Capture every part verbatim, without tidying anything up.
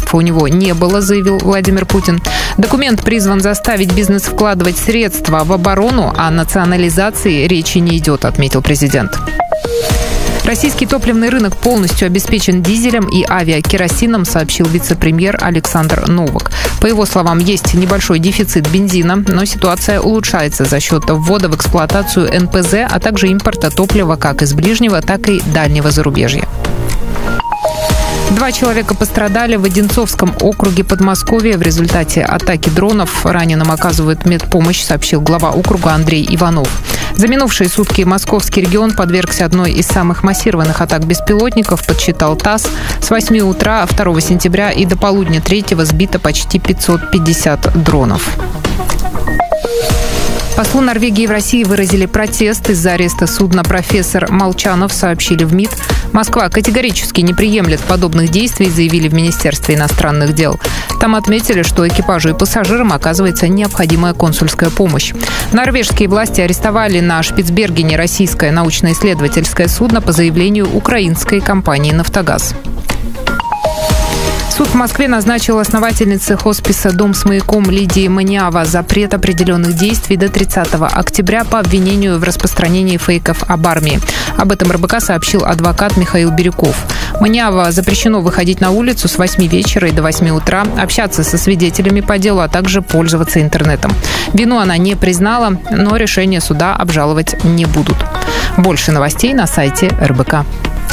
средств у него не было, заявил Владимир Путин. Документ призван заставить бизнес вкладывать средства в оборону, а о национализации речи не идет, отметил президент. Российский топливный рынок полностью обеспечен дизелем и авиакеросином, сообщил вице-премьер Александр Новак. По его словам, есть небольшой дефицит бензина, но ситуация улучшается за счет ввода в эксплуатацию эн пэ зэ, а также импорта топлива как из ближнего, так и дальнего зарубежья. Два человека пострадали в Одинцовском округе Подмосковья в результате атаки дронов. Раненым оказывают медпомощь, сообщил глава округа Андрей Иванов. За минувшие сутки московский регион подвергся одной из самых массированных атак беспилотников, подсчитал ТАСС. С восьми утра второго сентября и до полудня третьего сбито почти пятьсот пятьдесят дронов. Послу Норвегии в России выразили протест из-за ареста судна «Профессор Молчанов», сообщили в МИД. Москва категорически не приемлет подобных действий, заявили в Министерстве иностранных дел. Там отметили, что экипажу и пассажирам оказывается необходимая консульская помощь. Норвежские власти арестовали на Шпицбергене российское научно-исследовательское судно по заявлению украинской компании «Нафтогаз». Суд в Москве назначил основательнице хосписа «Дом с маяком» Лидии Маниава запрет определенных действий до тридцатого октября по обвинению в распространении фейков об армии. Об этом эр бэ ка сообщил адвокат Михаил Бирюков. Маниава запрещено выходить на улицу с восьми вечера и до восьми утра, общаться со свидетелями по делу, а также пользоваться интернетом. Вину она не признала, но решение суда обжаловать не будут. Больше новостей на сайте эр бэ ка.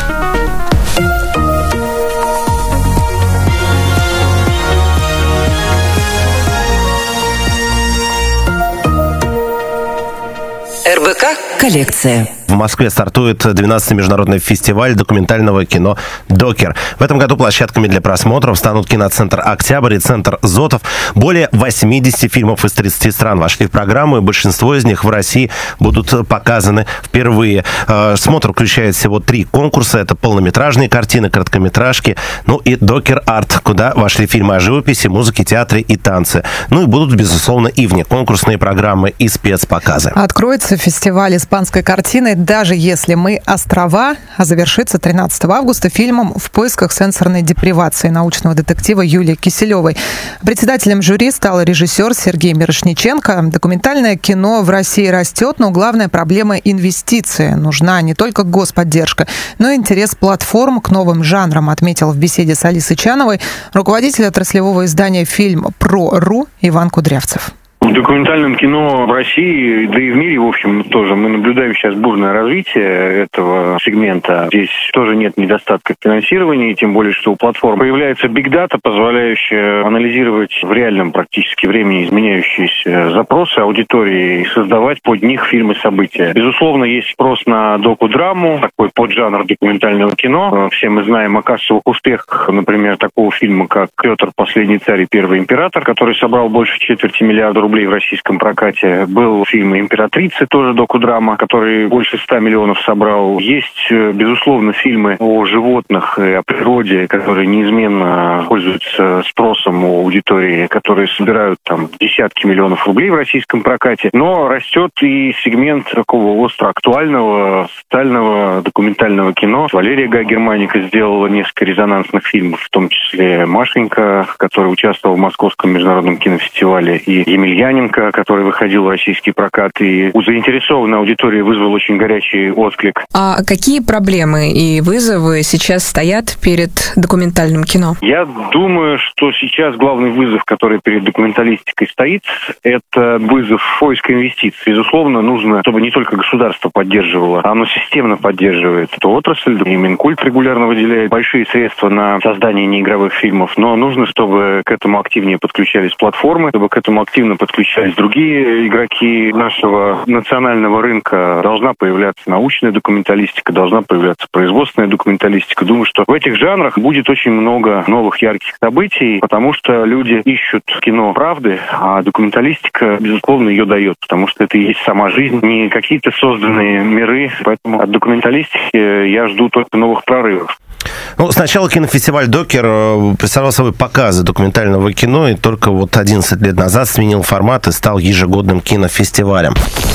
эр бэ ка «Коллекция». В Москве стартует двенадцатый международный фестиваль документального кино «Докер». В этом году площадками для просмотров станут киноцентр «Октябрь» и центр «Зотов». Более восьмидесяти фильмов из тридцати стран вошли в программу, и большинство из них в России будут показаны впервые. Смотр включает всего три конкурса. Это полнометражные картины, короткометражки, ну и «Докер-арт», куда вошли фильмы о живописи, музыке, театре и танце. Ну и будут, безусловно, и внеконкурсные программы и спецпоказы. Откроется фестиваль испанской картины «Даже если мы острова», а завершится тринадцатого августа фильмом «В поисках сенсорной депривации» научного детектива Юлии Киселевой. Председателем жюри стал режиссер Сергей Мирошниченко. Документальное кино в России растет, но главная проблема – инвестиции. Нужна не только господдержка, но и интерес платформ к новым жанрам, отметил в беседе с Алисой Чановой руководитель отраслевого издания «Фильм про.ру» Иван Кудрявцев. В документальном кино в России, да и в мире, в общем, тоже мы наблюдаем сейчас бурное развитие этого сегмента. Здесь тоже нет недостатка финансирования, тем более, что у платформ появляется биг-дата, позволяющая анализировать в реальном практически времени изменяющиеся запросы аудитории и создавать под них фильмы события. Безусловно, есть спрос на доку-драму, такой поджанр документального кино. Все мы знаем о кассовых успехах, например, такого фильма, как «Петр, последний царь и первый император», который собрал больше четверти миллиарда рублей в российском прокате. Был фильм «Императрица», тоже докудрама, который больше ста миллионов собрал. Есть, безусловно, фильмы о животных и о природе, которые неизменно пользуются спросом у аудитории, которые собирают там десятки миллионов рублей в российском прокате. Но растет и сегмент такого остро актуального, социального документального кино. Валерия Гай Германика сделала несколько резонансных фильмов, в том числе «Машенька», который участвовал в Московском международном кинофестивале, и «Емельяненко», который выходил в российский прокат, и у заинтересованной аудитории вызвал очень горячий отклик. А какие проблемы и вызовы сейчас стоят перед документальным кино? Я думаю, что сейчас главный вызов, который перед документалистикой стоит, это вызов поиска инвестиций. Безусловно, нужно, чтобы не только государство поддерживало, а оно системно поддерживает эту отрасль. И Минкульт регулярно выделяет большие средства на создание неигровых фильмов, но нужно, чтобы к этому активнее подключались платформы, чтобы к этому активно подключались другие игроки нашего национального рынка. Должна появляться научная документалистика, должна появляться производственная документалистика. Думаю, что в этих жанрах будет очень много новых ярких событий, потому что люди ищут кино правды, а документалистика, безусловно, ее дает, потому что это и есть сама жизнь, не какие-то созданные миры. Поэтому от документалистики я жду только новых прорывов. Ну, сначала кинофестиваль «Докер» представлял собой показы документального кино, и только вот одиннадцать лет назад сменил формат и стал ежегодным кинофестивалем.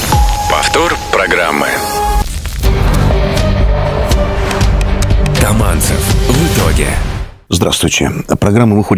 Повтор программы. Таманцев. В итоге. Здравствуйте. Программа выходит